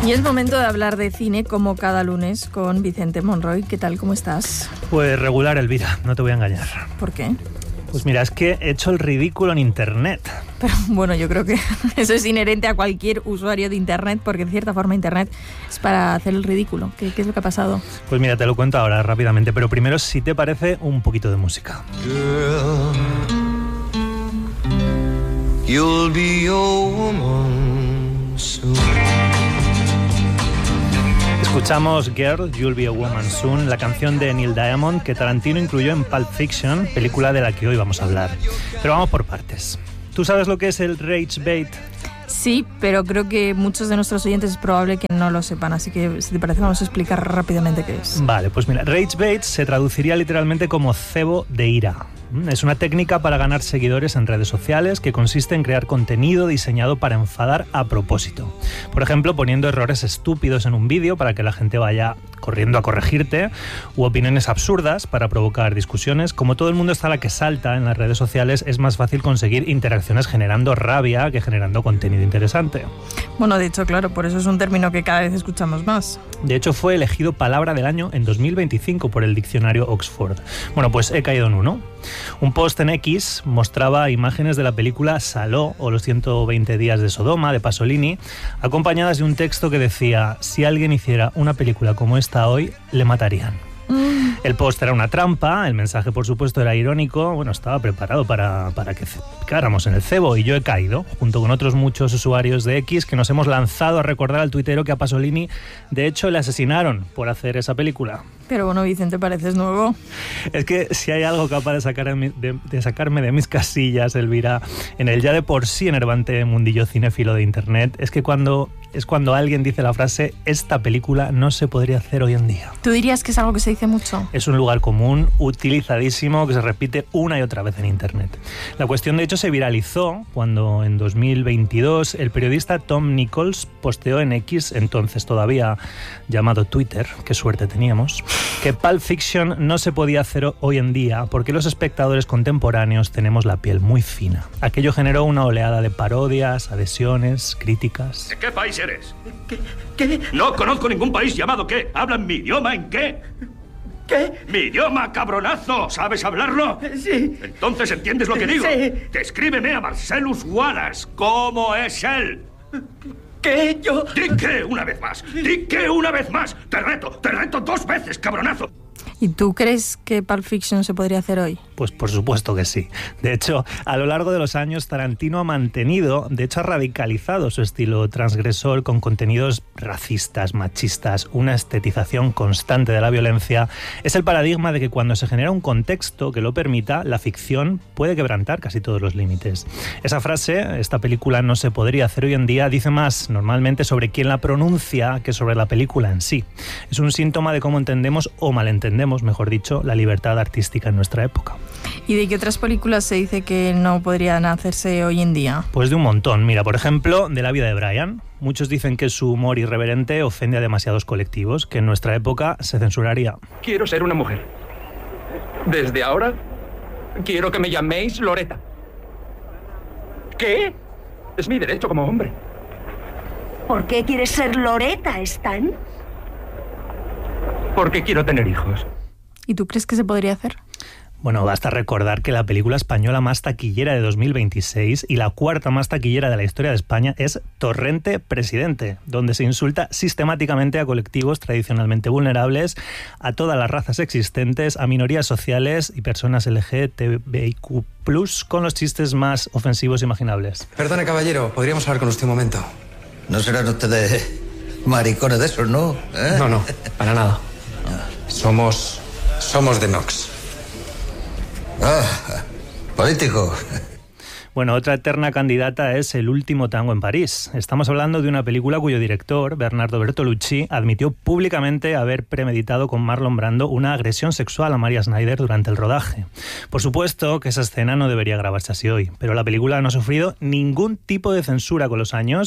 Y es momento de hablar de cine como cada lunes con Vicente Monroy. ¿Qué tal? ¿Cómo estás? Pues regular, Elvira, no te voy a engañar. ¿Por qué? Pues mira, es que he hecho el ridículo en Internet. Pero bueno, yo creo que eso es inherente a cualquier usuario de Internet, porque de cierta forma Internet es para hacer el ridículo. ¿Qué es lo que ha pasado? Pues mira, te lo cuento ahora rápidamente, pero primero, si te parece, un poquito de música. Girl, you'll be your woman soon. Escuchamos Girl, You'll Be a Woman Soon, la canción de Neil Diamond que Tarantino incluyó en Pulp Fiction, película de la que hoy vamos a hablar. Pero vamos por partes. ¿Tú sabes lo que es el rage bait? Sí, pero creo que muchos de nuestros oyentes es probable que no lo sepan, así que si te parece vamos a explicar rápidamente qué es. Vale, pues mira, rage bait se traduciría literalmente como cebo de ira. Es una técnica para ganar seguidores en redes sociales que consiste en crear contenido diseñado para enfadar a propósito. Por ejemplo, poniendo errores estúpidos en un vídeo para que la gente vaya corriendo a corregirte, u opiniones absurdas para provocar discusiones. Como todo el mundo está a la que salta en las redes sociales, es más fácil conseguir interacciones generando rabia que generando contenido interesante. Bueno, de hecho, claro, por eso es un término que cada vez escuchamos más. De hecho, fue elegido palabra del año en 2025 por el diccionario Oxford. Bueno, pues he caído en uno. Un post en X mostraba imágenes de la película Saló o los 120 días de Sodoma de Pasolini, acompañadas de un texto que decía: si alguien hiciera una película como esta hoy, le matarían. El post era una trampa, el mensaje por supuesto era irónico, bueno, estaba preparado para que picáramos en el cebo, y yo he caído, junto con otros muchos usuarios de X que nos hemos lanzado a recordar al tuitero que a Pasolini de hecho le asesinaron por hacer esa película. Pero bueno, Vicente, pareces nuevo. Es que si hay algo capaz de sacarme de mis casillas, Elvira, en el ya de por sí enervante mundillo cinéfilo de Internet, es cuando alguien dice la frase: esta película no se podría hacer hoy en día. ¿Tú dirías que es algo que se dice mucho? Es un lugar común, utilizadísimo, que se repite una y otra vez en Internet. La cuestión de hecho se viralizó cuando en 2022 el periodista Tom Nichols posteó en X, entonces todavía llamado Twitter, qué suerte teníamos, que Pulp Fiction no se podía hacer hoy en día porque los espectadores contemporáneos tenemos la piel muy fina. Aquello generó una oleada de parodias, adhesiones, críticas. ¿De qué país eres? ¿Qué? No conozco ningún país llamado ¿qué? ¿Hablan mi idioma en qué? ¿Qué? ¡Mi idioma, cabronazo! ¿Sabes hablarlo? Sí. ¿Entonces entiendes lo que digo? Sí. Descríbeme a Marcellus Wallace. ¿Cómo es él? ¿Qué? Yo... ¡Di qué una vez más! ¡Di qué una vez más! ¡Te reto 2 veces, cabronazo! ¿Y tú crees que Pulp Fiction se podría hacer hoy? Pues por supuesto que sí. De hecho, a lo largo de los años, Tarantino ha mantenido, de hecho ha radicalizado su estilo transgresor con contenidos racistas, machistas, una estetización constante de la violencia. Es el paradigma de que cuando se genera un contexto que lo permita, la ficción puede quebrantar casi todos los límites. Esa frase, esta película no se podría hacer hoy en día, dice más normalmente sobre quién la pronuncia que sobre la película en sí. Es un síntoma de cómo entendemos o malentendemos, mejor dicho, la libertad artística en nuestra época. ¿Y de qué otras películas se dice que no podrían hacerse hoy en día? Pues de un montón. Mira, por ejemplo, de La vida de Brian. Muchos dicen que su humor irreverente ofende a demasiados colectivos, que en nuestra época se censuraría. Quiero ser una mujer. Desde ahora, quiero que me llaméis Loretta. ¿Qué? Es mi derecho como hombre. ¿Por qué quieres ser Loretta, Stan? Porque quiero tener hijos. ¿Y tú crees que se podría hacer? Bueno, basta recordar que la película española más taquillera de 2026 y la cuarta más taquillera de la historia de España es Torrente Presidente, donde se insulta sistemáticamente a colectivos tradicionalmente vulnerables, a todas las razas existentes, a minorías sociales y personas LGTBIQ+, con los chistes más ofensivos imaginables. Perdone, caballero, ¿podríamos hablar con usted un momento? ¿No serán ustedes maricones de esos, no? ¿Eh? No, para nada. Somos de Nox. Ah, político. Bueno, otra eterna candidata es El último tango en París. Estamos hablando de una película cuyo director, Bernardo Bertolucci, admitió públicamente haber premeditado con Marlon Brando una agresión sexual a Maria Schneider durante el rodaje. Por supuesto que esa escena no debería grabarse así hoy, pero la película no ha sufrido ningún tipo de censura con los años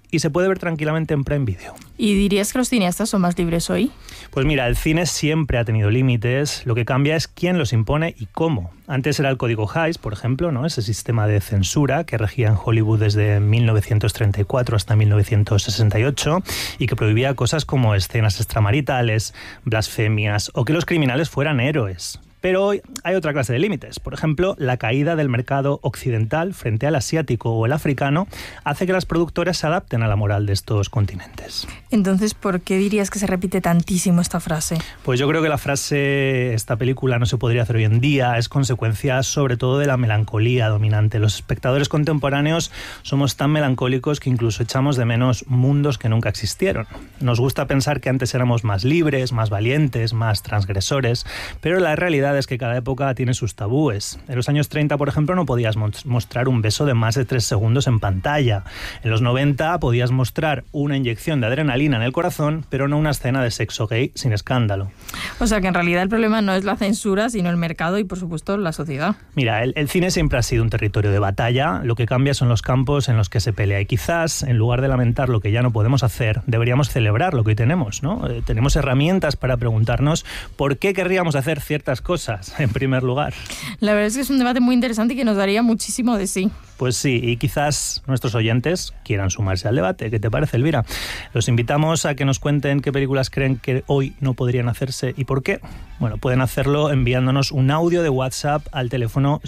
y se puede ver tranquilamente en Prime Video. ¿Y dirías que los cineastas son más libres hoy? Pues mira, el cine siempre ha tenido límites, lo que cambia es quién los impone y cómo. Antes era el código Hays, por ejemplo, ¿no? Ese sistema de censura que regía en Hollywood desde 1934 hasta 1968 y que prohibía cosas como escenas extramaritales, blasfemias o que los criminales fueran héroes. Pero hoy hay otra clase de límites. Por ejemplo, la caída del mercado occidental frente al asiático o el africano hace que las productoras se adapten a la moral de estos continentes. Entonces, ¿por qué dirías que se repite tantísimo esta frase? Pues yo creo que la frase "esta película no se podría hacer hoy en día" es consecuencia sobre todo de la melancolía dominante. Los espectadores contemporáneos somos tan melancólicos que incluso echamos de menos mundos que nunca existieron. Nos gusta pensar que antes éramos más libres, más valientes, más transgresores, pero la realidad es que cada época tiene sus tabúes. En los años 30, por ejemplo, no podías mostrar un beso de más de 3 segundos en pantalla. En los 90 podías mostrar una inyección de adrenalina en el corazón, pero no una escena de sexo gay sin escándalo. O sea que en realidad el problema no es la censura, sino el mercado y, por supuesto, la sociedad. Mira, el cine siempre ha sido un territorio de batalla. Lo que cambia son los campos en los que se pelea. Y quizás, en lugar de lamentar lo que ya no podemos hacer, deberíamos celebrar lo que hoy tenemos, ¿no? Tenemos herramientas para preguntarnos por qué querríamos hacer ciertas cosas, en primer lugar. La verdad es que es un debate muy interesante y que nos daría muchísimo de sí. Pues sí, y quizás nuestros oyentes quieran sumarse al debate. ¿Qué te parece, Elvira? Los invitamos a que nos cuenten qué películas creen que hoy no podrían hacerse y por qué. Bueno, pueden hacerlo enviándonos un audio de WhatsApp al teléfono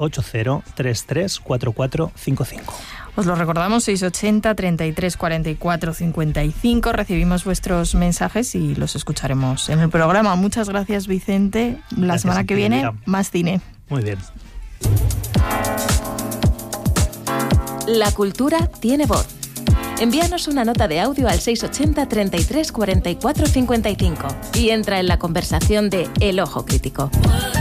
680-334455. Os lo recordamos, 680 33 44 55. Recibimos vuestros mensajes y los escucharemos en el programa. Muchas gracias, Vicente. La semana que viene, más cine. Muy bien. La cultura tiene voz. Envíanos una nota de audio al 680 33 44 55 y entra en la conversación de El Ojo Crítico.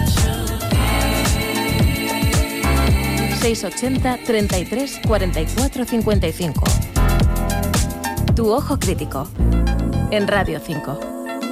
680 33 44 55. Tu Ojo Crítico, en Radio 5.